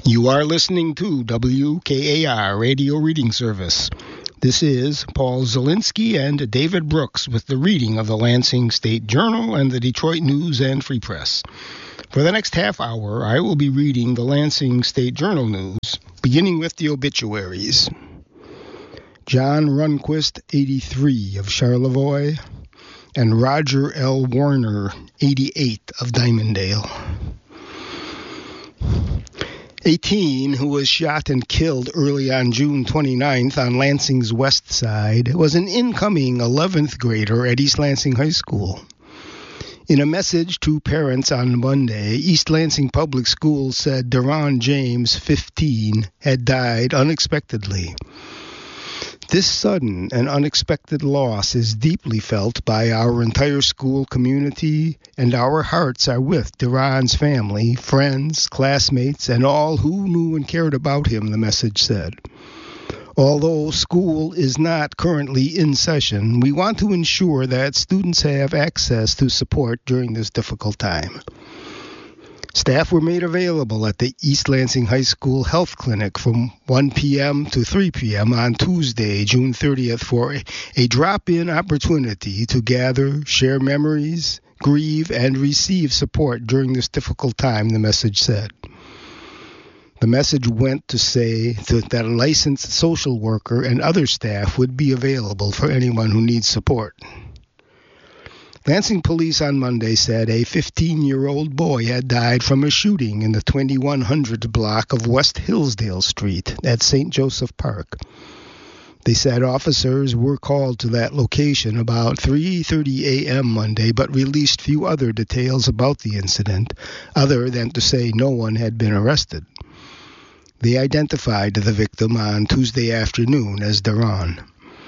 You are listening to WKAR Radio Reading Service. This is Paul Zielinski and David Brooks with the reading of the Lansing State Journal and the Detroit News and Free Press. For the next half hour, I will be reading the Lansing State Journal news, beginning with the obituaries. John Runquist, 83, of Charlevoix, and Roger L. Warner, 88, of Dimondale. A teen who was shot and killed early on June 29th on Lansing's west side was an incoming 11th grader at East Lansing High School. In a message to parents on Monday, East Lansing Public Schools said Deron James, 15, had died unexpectedly. This sudden and unexpected loss is deeply felt by our entire school community, and our hearts are with Deron's family, friends, classmates, and all who knew and cared about him, the message said. Although school is not currently in session, we want to ensure that students have access to support during this difficult time. Staff were made available at the East Lansing High School Health Clinic from 1 p.m. to 3 p.m. on Tuesday, June 30th, for a drop-in opportunity to gather, share memories, grieve, and receive support during this difficult time, the message said. The message went to say that a licensed social worker and other staff would be available for anyone who needs support. Lansing police on Monday said a 15-year-old boy had died from a shooting in the 2100 block of West Hillsdale Street at St. Joseph Park. They said officers were called to that location about 3:30 a.m. Monday, but released few other details about the incident, other than to say no one had been arrested. They identified the victim on Tuesday afternoon as Deron.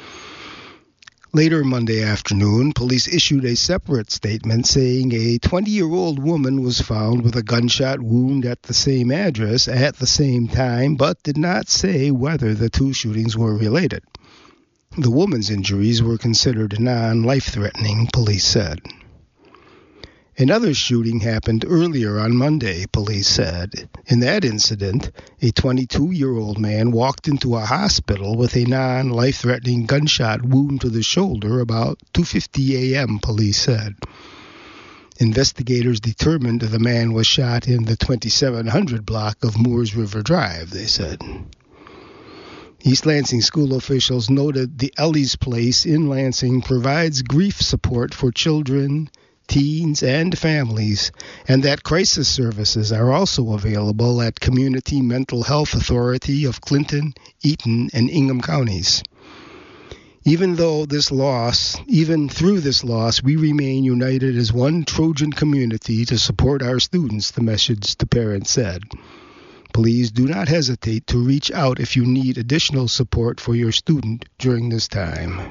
Later Monday afternoon, police issued a separate statement saying a 20-year-old woman was found with a gunshot wound at the same address at the same time, but did not say whether the two shootings were related. The woman's injuries were considered non-life-threatening, police said. Another shooting happened earlier on Monday, police said. In that incident, a 22-year-old man walked into a hospital with a non-life-threatening gunshot wound to the shoulder about 2:50 a.m., police said. Investigators determined the man was shot in the 2700 block of Moores River Drive, they said. East Lansing school officials noted the Ellie's Place in Lansing provides grief support for children, teens, and families, and that crisis services are also available at Community Mental Health Authority of Clinton, Eaton, and Ingham counties. Even through this loss, we remain united as one Trojan community to support our students, the message to parents said. Please do not hesitate to reach out if you need additional support for your student during this time.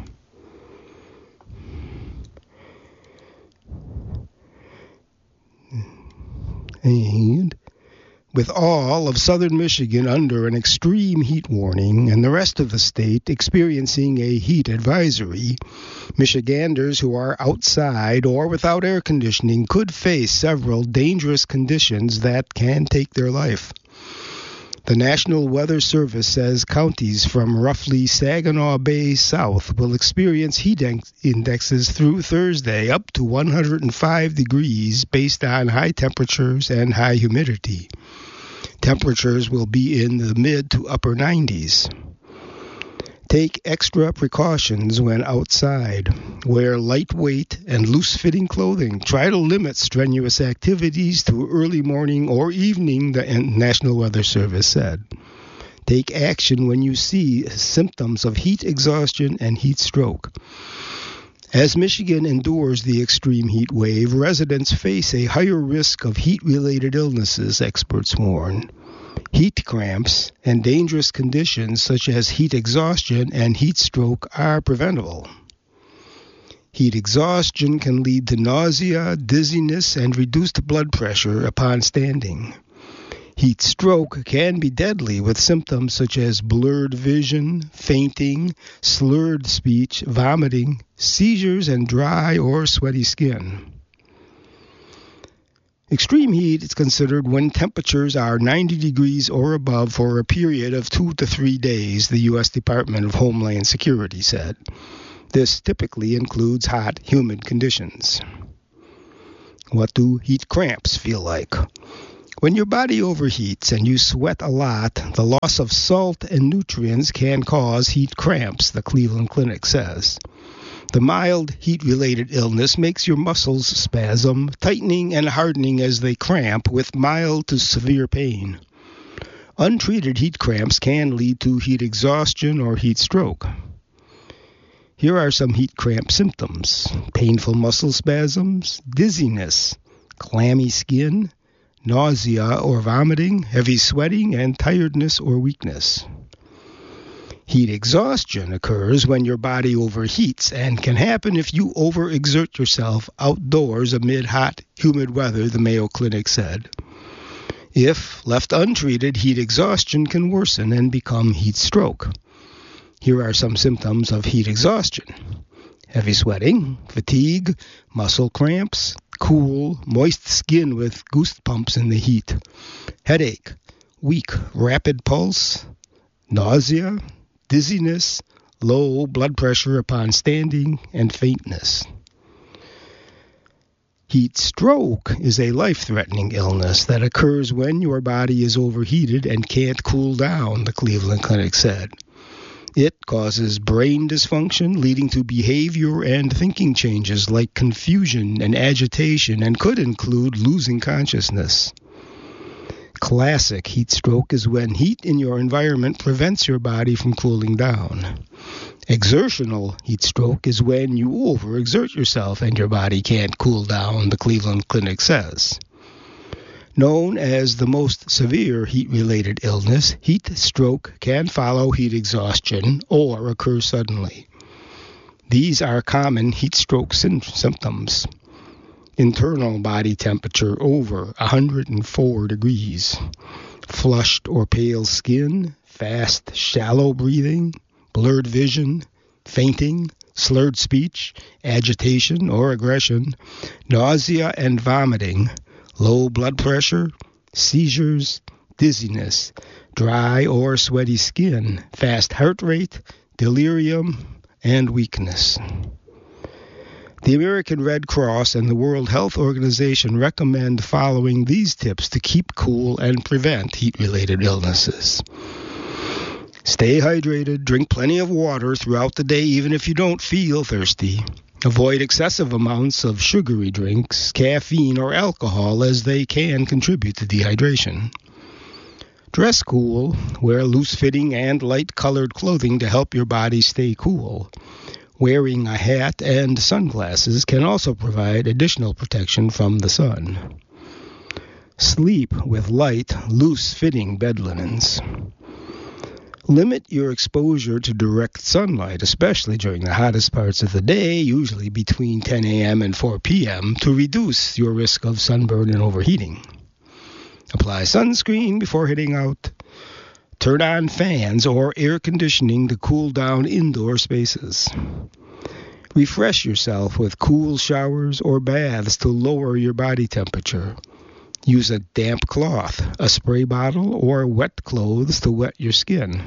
And with all of southern Michigan under an extreme heat warning and the rest of the state experiencing a heat advisory, Michiganders who are outside or without air conditioning could face several dangerous conditions that can take their life. The National Weather Service says counties from roughly Saginaw Bay south will experience heat indexes through Thursday up to 105 degrees based on high temperatures and high humidity. Temperatures will be in the mid to upper 90s. Take extra precautions when outside. Wear lightweight and loose-fitting clothing. Try to limit strenuous activities to early morning or evening, the National Weather Service said. Take action when you see symptoms of heat exhaustion and heat stroke. As Michigan endures the extreme heat wave, residents face a higher risk of heat-related illnesses, experts warn. Heat cramps and dangerous conditions such as heat exhaustion and heat stroke are preventable. Heat exhaustion can lead to nausea, dizziness, and reduced blood pressure upon standing. Heat stroke can be deadly with symptoms such as blurred vision, fainting, slurred speech, vomiting, seizures, and dry or sweaty skin. Extreme heat is considered when temperatures are 90 degrees or above for a period of 2 to 3 days, the U.S. Department of Homeland Security said. This typically includes hot, humid conditions. What do heat cramps feel like? When your body overheats and you sweat a lot, the loss of salt and nutrients can cause heat cramps, the Cleveland Clinic says. The mild heat-related illness makes your muscles spasm, tightening and hardening as they cramp with mild to severe pain. Untreated heat cramps can lead to heat exhaustion or heat stroke. Here are some heat cramp symptoms: painful muscle spasms, dizziness, clammy skin, nausea or vomiting, heavy sweating, and tiredness or weakness. Heat exhaustion occurs when your body overheats and can happen if you overexert yourself outdoors amid hot, humid weather, the Mayo Clinic said. If left untreated, heat exhaustion can worsen and become heat stroke. Here are some symptoms of heat exhaustion: heavy sweating, fatigue, muscle cramps, cool, moist skin with goosebumps in the heat, headache, weak, rapid pulse, nausea, dizziness, low blood pressure upon standing, and faintness. Heat stroke is a life-threatening illness that occurs when your body is overheated and can't cool down, the Cleveland Clinic said. It causes brain dysfunction, leading to behavior and thinking changes like confusion and agitation, and could include losing consciousness. Classic heat stroke is when heat in your environment prevents your body from cooling down. Exertional heat stroke is when you overexert yourself and your body can't cool down, the Cleveland Clinic says. Known as the most severe heat-related illness, heat stroke can follow heat exhaustion or occur suddenly. These are common heat stroke symptoms: internal body temperature over 104 degrees, flushed or pale skin, fast, shallow breathing, blurred vision, fainting, slurred speech, agitation or aggression, nausea and vomiting, low blood pressure, seizures, dizziness, dry or sweaty skin, fast heart rate, delirium, and weakness. The American Red Cross and the World Health Organization recommend following these tips to keep cool and prevent heat-related illnesses. Stay hydrated, drink plenty of water throughout the day even if you don't feel thirsty. Avoid excessive amounts of sugary drinks, caffeine, or alcohol as they can contribute to dehydration. Dress cool, wear loose-fitting and light-colored clothing to help your body stay cool. Wearing a hat and sunglasses can also provide additional protection from the sun. Sleep with light, loose-fitting bed linens. Limit your exposure to direct sunlight, especially during the hottest parts of the day, usually between 10 a.m. and 4 p.m., to reduce your risk of sunburn and overheating. Apply sunscreen before heading out. Turn on fans or air conditioning to cool down indoor spaces. Refresh yourself with cool showers or baths to lower your body temperature. Use a damp cloth, a spray bottle, or wet clothes to wet your skin.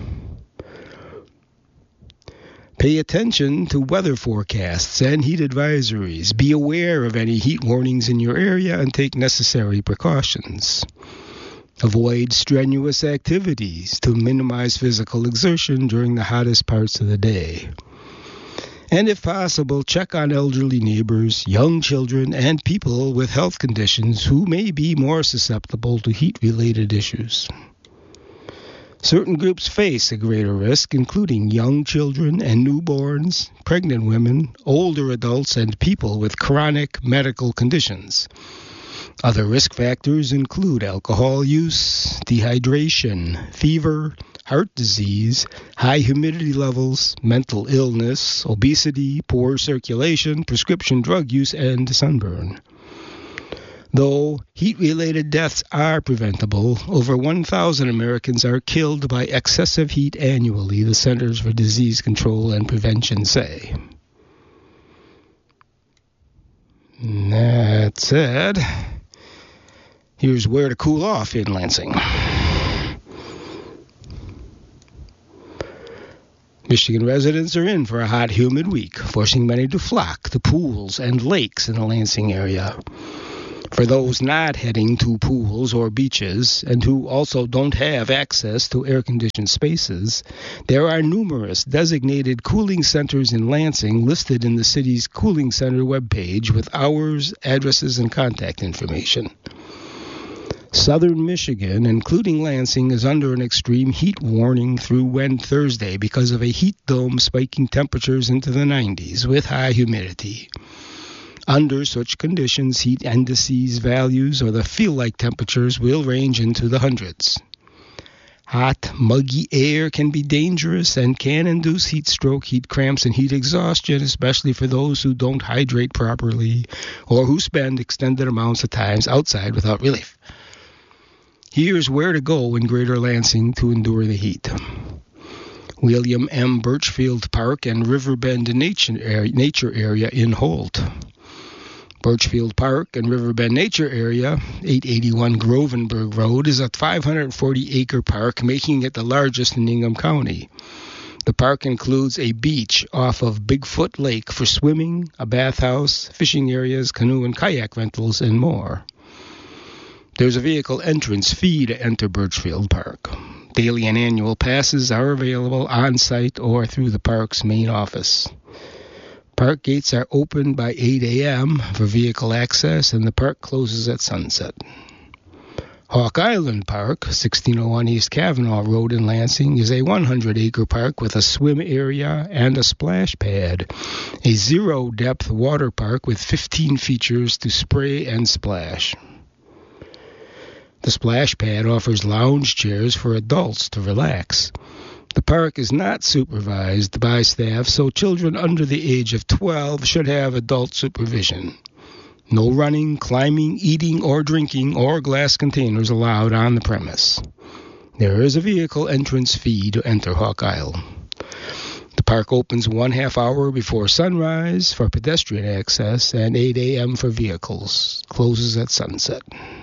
Pay attention to weather forecasts and heat advisories. Be aware of any heat warnings in your area and take necessary precautions. Avoid strenuous activities to minimize physical exertion during the hottest parts of the day. And if possible, check on elderly neighbors, young children, and people with health conditions who may be more susceptible to heat-related issues. Certain groups face a greater risk, including young children and newborns, pregnant women, older adults, and people with chronic medical conditions. Other risk factors include alcohol use, dehydration, fever, heart disease, high humidity levels, mental illness, obesity, poor circulation, prescription drug use, and sunburn. Though heat-related deaths are preventable, over 1,000 Americans are killed by excessive heat annually, the Centers for Disease Control and Prevention say. That said, Here's where to cool off in Lansing. Michigan residents are in for a hot, humid week, forcing many to flock to pools and lakes in the Lansing area. For those not heading to pools or beaches and who also don't have access to air-conditioned spaces, there are numerous designated cooling centers in Lansing listed in the city's Cooling Center webpage with hours, addresses, and contact information. Southern Michigan, including Lansing, is under an extreme heat warning through Thursday because of a heat dome spiking temperatures into the 90s with high humidity. Under such conditions, heat indices values or the feel-like temperatures will range into the hundreds. Hot, muggy air can be dangerous and can induce heat stroke, heat cramps, and heat exhaustion, especially for those who don't hydrate properly or who spend extended amounts of time outside without relief. Here's where to go in Greater Lansing to endure the heat. William M. Birchfield Park and Riverbend Nature Area in Holt. Birchfield Park and Riverbend Nature Area, 881 Grovenberg Road, is a 540-acre park, making it the largest in Ingham County. The park includes a beach off of Bigfoot Lake for swimming, a bathhouse, fishing areas, canoe and kayak rentals, and more. There's a vehicle entrance fee to enter Birchfield Park. Daily and annual passes are available on-site or through the park's main office. Park gates are open by 8 a.m. for vehicle access, and the park closes at sunset. Hawk Island Park, 1601 East Kavanaugh Road in Lansing, is a 100-acre park with a swim area and a splash pad. A zero-depth water park with 15 features to spray and splash. The splash pad offers lounge chairs for adults to relax. The park is not supervised by staff, so children under the age of 12 should have adult supervision. No running, climbing, eating, or drinking, or glass containers allowed on the premise. There is a vehicle entrance fee to enter Hawk Isle. The park opens 1/2 hour before sunrise for pedestrian access and 8 a.m. for vehicles. Closes at sunset.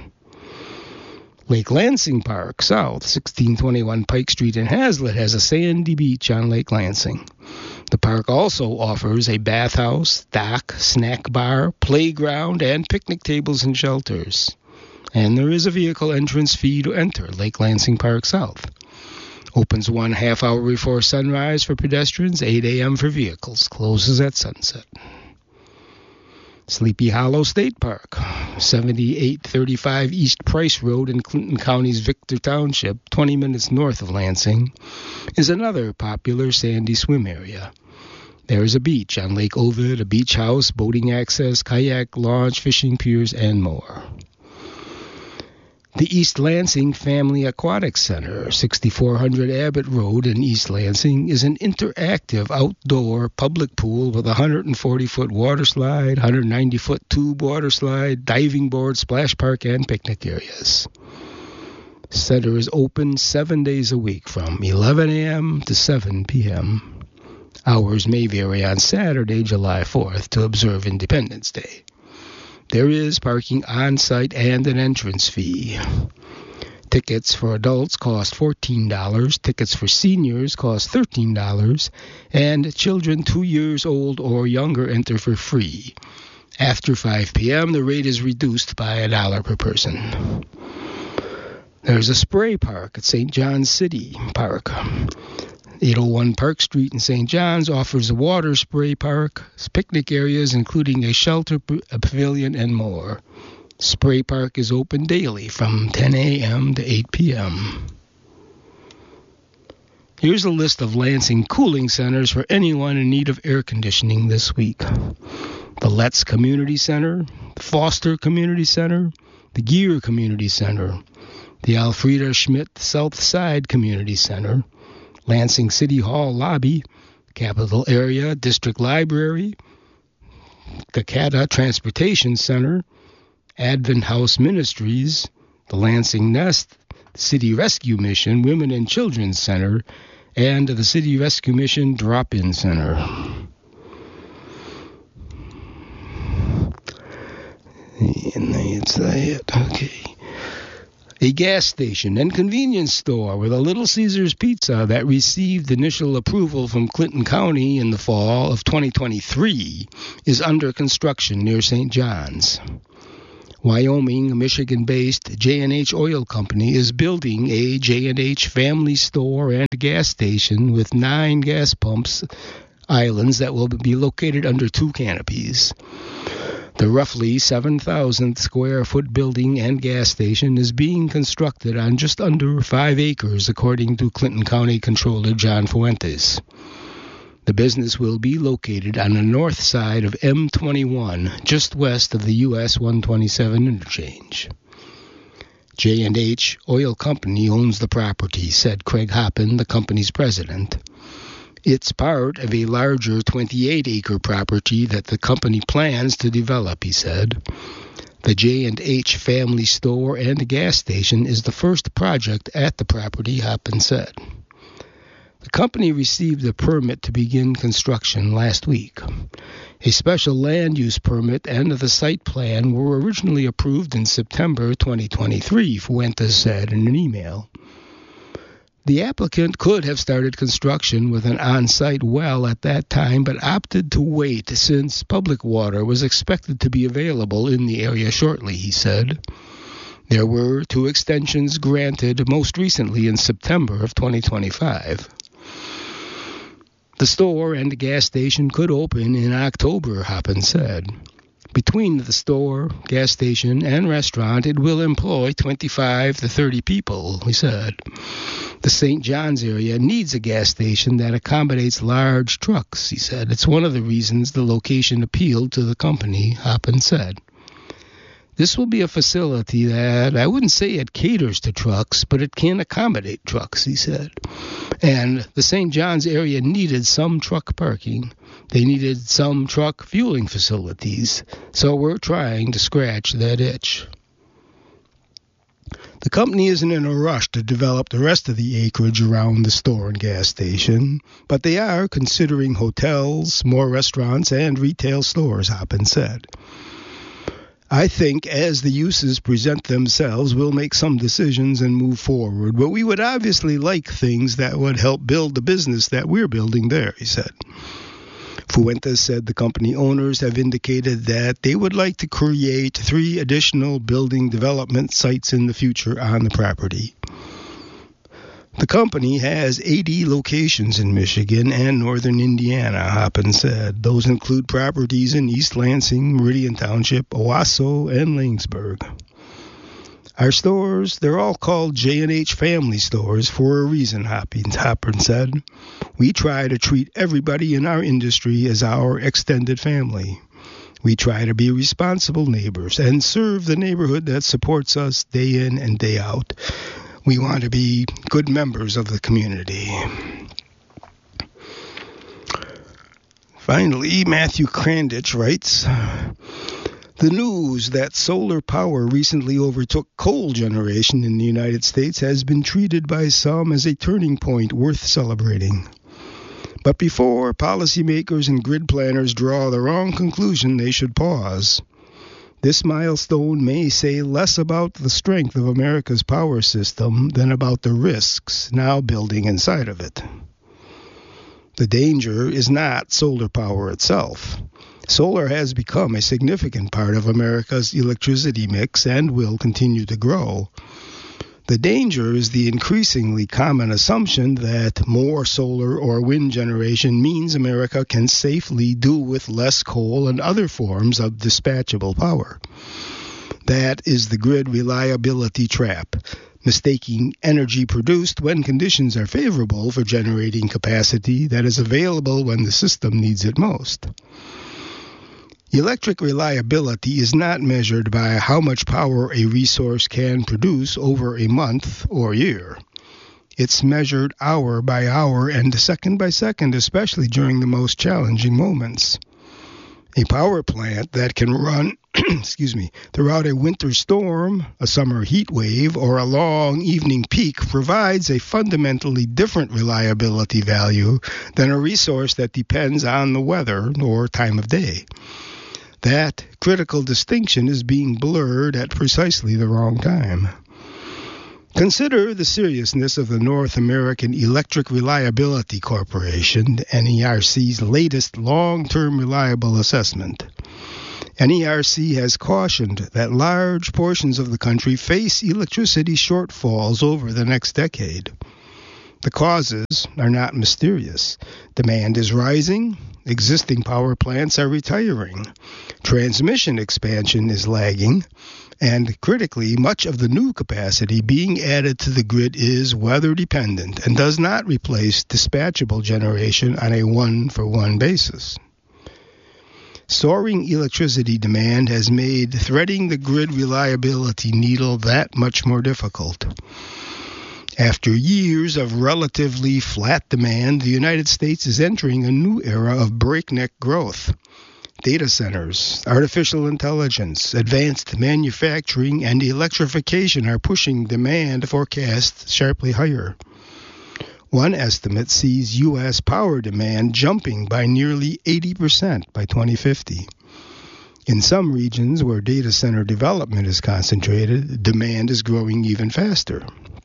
Lake Lansing Park, South, 1621 Pike Street in Hazlet, has a sandy beach on Lake Lansing. The park also offers a bathhouse, dock, snack bar, playground, and picnic tables and shelters. And there is a vehicle entrance fee to enter Lake Lansing Park South. Opens 1/2 hour before sunrise for pedestrians, 8 a.m. for vehicles. Closes at sunset. Sleepy Hollow State Park, 7835 East Price Road in Clinton County's Victor Township, 20 minutes north of Lansing, is another popular sandy swim area. There is a beach on Lake Ovid, a beach house, boating access, kayak launch, fishing piers, and more. The East Lansing Family Aquatic Center, 6400 Abbott Road in East Lansing, is an interactive outdoor public pool with a 140-foot water slide, 190-foot tube water slide, diving board, splash park, and picnic areas. Center is open 7 days a week from 11 a.m. to 7 p.m. Hours may vary on Saturday, July 4th, to observe Independence Day. There is parking on-site and an entrance fee. Tickets for adults cost $14, tickets for seniors cost $13, and children 2 years old or younger enter for free. After 5 p.m., the rate is reduced by $1 per person. There's a spray park at St. John's City Park. 801 Park Street in St. John's offers a water spray park, picnic areas including a shelter, a pavilion, and more. Spray Park is open daily from 10 a.m. to 8 p.m. Here's a list of Lansing cooling centers for anyone in need of air conditioning this week. The Letts Community Center, the Foster Community Center, the Gear Community Center, the Alfreda Schmidt South Side Community Center, Lansing City Hall Lobby, Capitol Area District Library, the CATA Transportation Center, Advent House Ministries, the Lansing Nest, the City Rescue Mission Women and Children's Center, and the City Rescue Mission Drop-In Center. And that's it. Okay. A gas station and convenience store with a Little Caesars Pizza that received initial approval from Clinton County in the fall of 2023 is under construction near St. John's. Wyoming, Michigan-based J&H Oil Company is building a J&H family store and gas station with 9 gas pumps islands that will be located under 2 canopies. The roughly 7,000 square foot building and gas station is being constructed on just under 5 acres, according to Clinton County Controller John Fuentes. The business will be located on the north side of M21, just west of the US 127 interchange. J&H Oil Company owns the property, said Craig Hoppin, the company's president. It's part of a larger 28-acre property that the company plans to develop, he said. The J&H family store and gas station is the first project at the property, Hoppin said. The company received a permit to begin construction last week. A special land use permit and the site plan were originally approved in September 2023, Fuentes said in an email. The applicant could have started construction with an on-site well at that time, but opted to wait since public water was expected to be available in the area shortly, he said. There were 2 extensions granted, most recently in September of 2025. The store and gas station could open in October, Hoppin said. Between the store, gas station, and restaurant, it will employ 25 to 30 people, he said. The St. John's area needs a gas station that accommodates large trucks, he said. It's one of the reasons the location appealed to the company, Hoppin said. This will be a facility that, I wouldn't say it caters to trucks, but it can accommodate trucks, he said. And the St. John's area needed some truck parking. They needed some truck fueling facilities. So we're trying to scratch that itch. The company isn't in a rush to develop the rest of the acreage around the store and gas station, but they are considering hotels, more restaurants, and retail stores, Hoppin said. I think as the uses present themselves, we'll make some decisions and move forward, but we would obviously like things that would help build the business that we're building there, he said. Fuentes said the company owners have indicated that they would like to create 3 additional building development sites in the future on the property. The company has 80 locations in Michigan and northern Indiana, Hoppin said. Those include properties in East Lansing, Meridian Township, Owasso, and Langsburg. Our stores, they're all called J&H family stores for a reason, Hoppin said. We try to treat everybody in our industry as our extended family. We try to be responsible neighbors and serve the neighborhood that supports us day in and day out. We want to be good members of the community. Finally, Matthew Krandich writes, the news that solar power recently overtook coal generation in the United States has been treated by some as a turning point worth celebrating. But before policymakers and grid planners draw the wrong conclusion, they should pause. This milestone may say less about the strength of America's power system than about the risks now building inside of it. The danger is not solar power itself. Solar has become a significant part of America's electricity mix and will continue to grow. The danger is the increasingly common assumption that more solar or wind generation means America can safely do with less coal and other forms of dispatchable power. That is the grid reliability trap, mistaking energy produced when conditions are favorable for generating capacity that is available when the system needs it most. Electric reliability is not measured by how much power a resource can produce over a month or year. It's measured hour by hour and second by second, especially during the most challenging moments. A power plant that can run throughout a winter storm, a summer heat wave, or a long evening peak provides a fundamentally different reliability value than a resource that depends on the weather or time of day. That critical distinction is being blurred at precisely the wrong time. Consider the seriousness of the North American Electric Reliability Corporation, NERC's latest long-term reliable assessment. NERC has cautioned that large portions of the country face electricity shortfalls over the next decade. The causes are not mysterious. Demand is rising, existing power plants are retiring, transmission expansion is lagging, and critically, much of the new capacity being added to the grid is weather-dependent and does not replace dispatchable generation on a one-for-one basis. Soaring electricity demand has made threading the grid reliability needle that much more difficult. After years of relatively flat demand, the United States is entering a new era of breakneck growth. Data centers, artificial intelligence, advanced manufacturing, and electrification are pushing demand forecasts sharply higher. One estimate sees U.S. power demand jumping by nearly 80% by 2050. In some regions where data center development is concentrated, demand is growing even faster.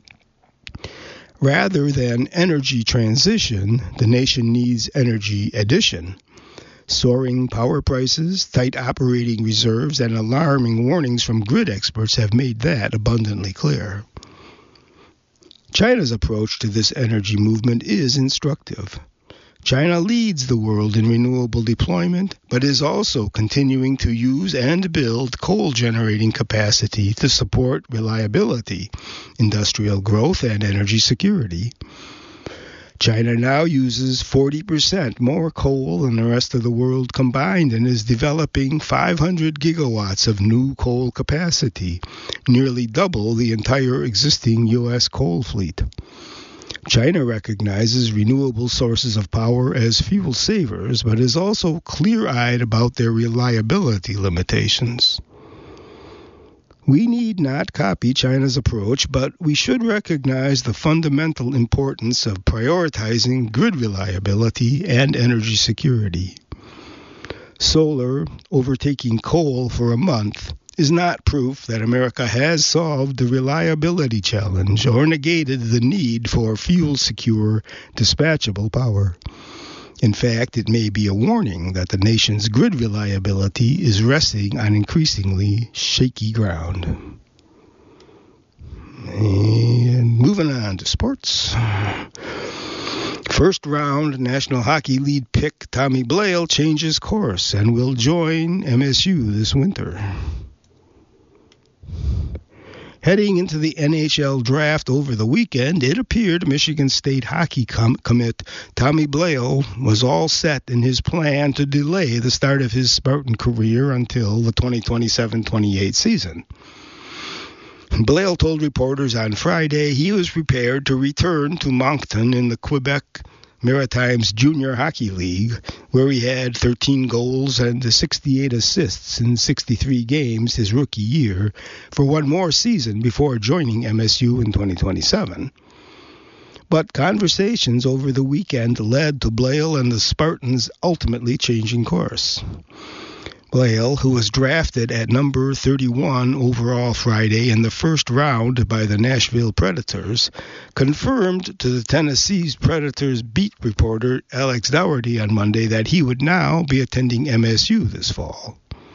Rather than energy transition, the nation needs energy addition. Soaring power prices, tight operating reserves, and alarming warnings from grid experts have made that abundantly clear. China's approach to this energy movement is instructive. China leads the world in renewable deployment, but is also continuing to use and build coal-generating capacity to support reliability, industrial growth, and energy security. China now uses 40% more coal than the rest of the world combined and is developing 500 gigawatts of new coal capacity, nearly double the entire existing U.S. coal fleet. China recognizes renewable sources of power as fuel savers, but is also clear-eyed about their reliability limitations. We need not copy China's approach, but we should recognize the fundamental importance of prioritizing grid reliability and energy security. Solar overtaking coal for a month is not proof that America has solved the reliability challenge or negated the need for fuel-secure, dispatchable power. In fact, it may be a warning that the nation's grid reliability is resting on increasingly shaky ground. And moving on to sports. First round National Hockey League pick Tommy Blale changes course and will join MSU this winter. Heading into the NHL draft over the weekend, it appeared Michigan State hockey commit Tommy Blale was all set in his plan to delay the start of his Spartan career until the 2027-28 season. Blale told reporters on Friday he was prepared to return to Moncton in the Quebec Maritimes Junior Hockey League, where he had 13 goals and 68 assists in 63 games his rookie year, for one more season before joining MSU in 2027. But conversations over the weekend led to Blale and the Spartans ultimately changing course. Blale, who was drafted at number 31 overall Friday in the first round by the Nashville Predators, confirmed to the Tennessee Predators beat reporter Alex Dougherty on Monday that he would now be attending MSU this fall.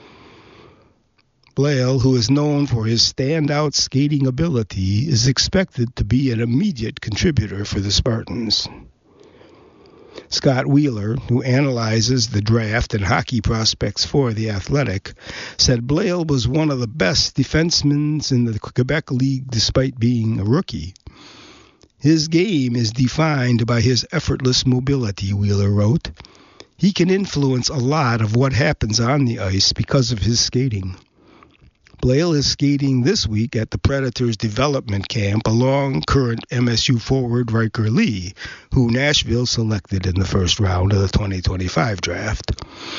Blale, who is known for his standout skating ability, is expected to be an immediate contributor for the Spartans. Scott Wheeler, who analyzes the draft and hockey prospects for The Athletic, said Blale was one of the best defensemen in the Quebec League despite being a rookie. His game is defined by his effortless mobility, Wheeler wrote. He can influence a lot of what happens on the ice because of his skating. Blale is skating this week at the Predators development camp along current MSU forward Riker Lee, who Nashville selected in the first round of the 2025 draft.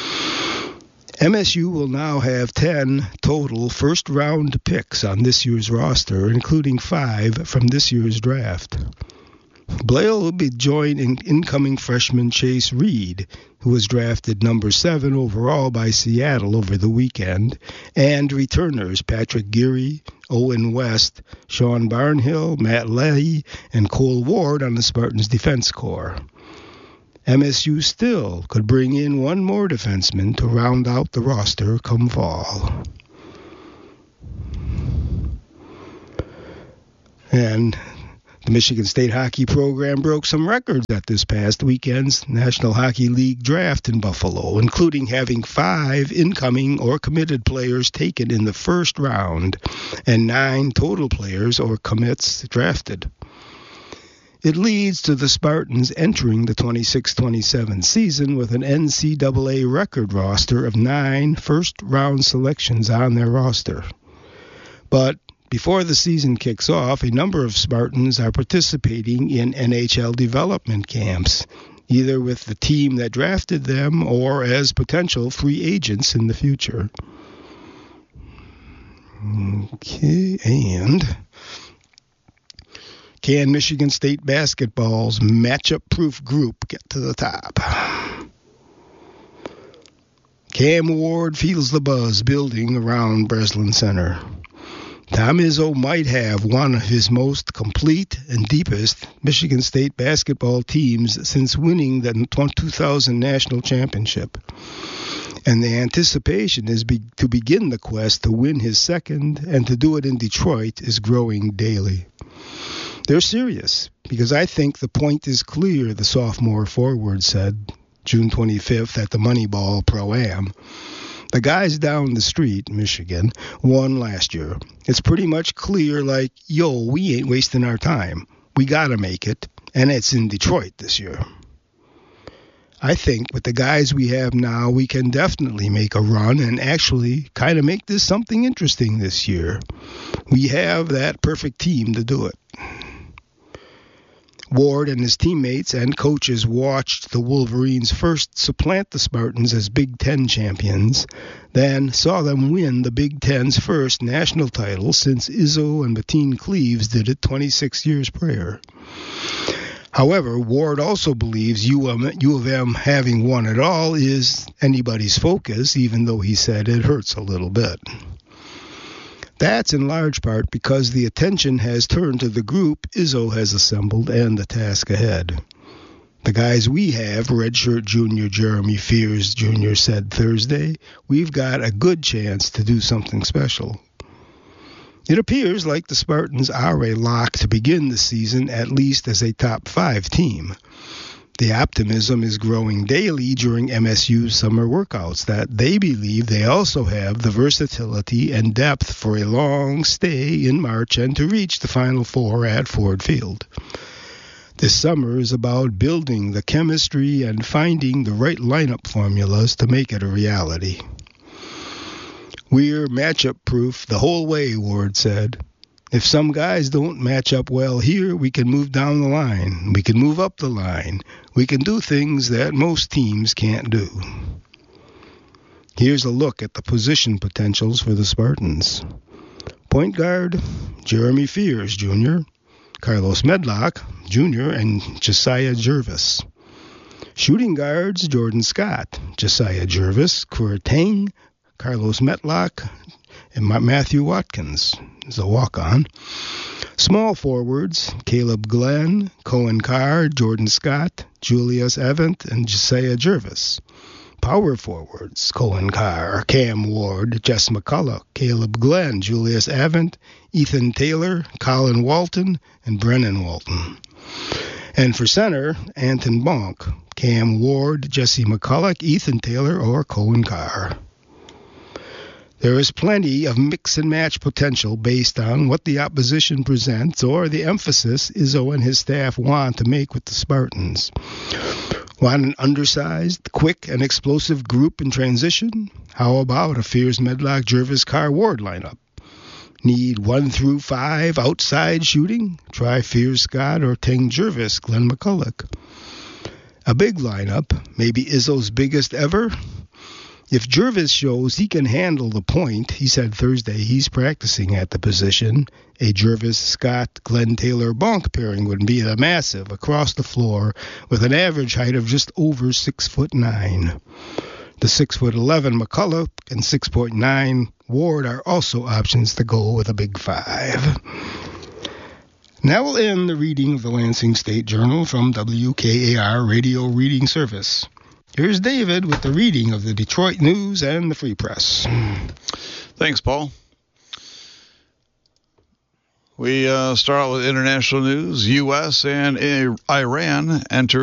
MSU will now have 10 total first-round picks on this year's roster, including 5 from this year's draft. Blale will be joining incoming freshman Chase Reed, who was drafted number 7 overall by Seattle over the weekend, and returners Patrick Geary, Owen West, Sean Barnhill, Matt Leahy, and Cole Ward on the Spartans defense corps. MSU still could bring in one more defenseman to round out the roster come fall. And the Michigan State hockey program broke some records at this past weekend's National Hockey League draft in Buffalo, including having 5 incoming or committed players taken in the first round and 9 total players or commits drafted. It leads to the Spartans entering the 26-27 season with an NCAA record roster of 9 first-round selections on their roster. But before the season kicks off, a number of Spartans are participating in NHL development camps, either with the team that drafted them or as potential free agents in the future. Okay, and can Michigan State basketball's matchup-proof group get to the top? Cam Ward feels the buzz building around Breslin Center. Tom Izzo might have one of his most complete and deepest Michigan State basketball teams since winning the 2000 national championship. And the anticipation is to begin the quest to win his second, and to do it in Detroit is growing daily. They're serious, because I think the point is clear, the sophomore forward said June 25th at the Moneyball Pro-Am. The guys down the street, Michigan, won last year. It's pretty much clear, like, yo, we ain't wasting our time. We got to make it, and it's in Detroit this year. I think with the guys we have now, we can definitely make a run and actually kind of make this something interesting this year. We have that perfect team to do it. Ward and his teammates and coaches watched the Wolverines first supplant the Spartans as Big Ten champions, then saw them win the Big Ten's first national title since Izzo and Mateen Cleaves did it 26 years prior. However, Ward also believes U of M having won it all is anybody's focus, even though he said it hurts a little bit. That's in large part because the attention has turned to the group Izzo has assembled and the task ahead. The guys we have, redshirt junior Jeremy Fears Jr. said Thursday, we've got a good chance to do something special. It appears like the Spartans are a lock to begin the season at least as a top 5 team. The optimism is growing daily during MSU's summer workouts that they believe they also have the versatility and depth for a long stay in March and to reach the Final Four at Ford Field. This summer is about building the chemistry and finding the right lineup formulas to make it a reality. We're matchup-proof the whole way, Ward said. If some guys don't match up well here, we can move down the line. We can move up the line. We can do things that most teams can't do. Here's a look at the position potentials for the Spartans. Point guard, Jeremy Fears Jr., Carlos Medlock Jr., and Josiah Jervis. Shooting guards, Jordan Scott, Josiah Jervis, Kuerteng, Carlos Medlock, and Matthew Watkins is a walk-on. Small forwards, Caleb Glenn, Cohen Carr, Jordan Scott, Julius Evans, and Josiah Jervis. Power forwards, Cohen Carr, Cam Ward, Jess McCullough, Caleb Glenn, Julius Evans, Ethan Taylor, Colin Walton, and Brennan Walton. And for center, Anton Bonk, Cam Ward, Jesse McCullough, Ethan Taylor, or Cohen Carr. There is plenty of mix-and-match potential based on what the opposition presents or the emphasis Izzo and his staff want to make with the Spartans. Want an undersized, quick, and explosive group in transition? How about a Fears Medlock Jervis Carr Ward lineup? Need 1 through 5 outside shooting? Try Fears Scott or Teng Jervis Glenn McCullough. A big lineup, maybe Izzo's biggest ever? If Jervis shows he can handle the point, he said Thursday he's practicing at the position, a Jervis, Scott, Glenn Taylor Bonk pairing would be a massive across the floor with an average height of just over 6'9". The 6'11" McCullough and 6'9" Ward are also options to go with a big 5. Now we'll end the reading of the Lansing State Journal from WKAR Radio Reading Service. Here's David with the reading of the Detroit News and the Free Press. Thanks, Paul. We start out with international news. U.S. and Iran enter